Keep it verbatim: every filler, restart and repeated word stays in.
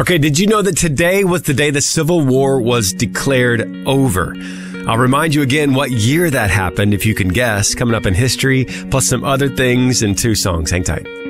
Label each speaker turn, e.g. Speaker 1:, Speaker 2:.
Speaker 1: Okay, did you know that today was the day the Civil War was declared over? I'll remind you again what year that happened, if you can guess, coming up in history, plus some other things and two songs. Hang tight.